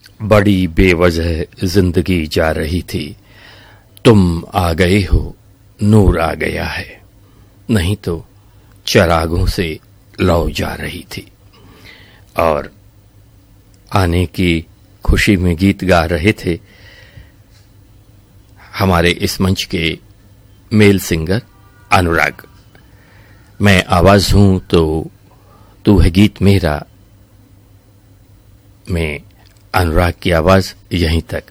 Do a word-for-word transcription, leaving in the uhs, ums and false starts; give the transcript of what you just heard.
बड़ी बेवजह जिंदगी जा रही थी, तुम आ गए हो, नूर आ गया है, नहीं तो चरागों से लौ जा रही थी। और आने की खुशी में गीत गा रहे थे हमारे इस मंच के मेल सिंगर अनुराग। मैं आवाज हूं तो तू है गीत मेरा, में अनुराग की आवाज यहीं तक।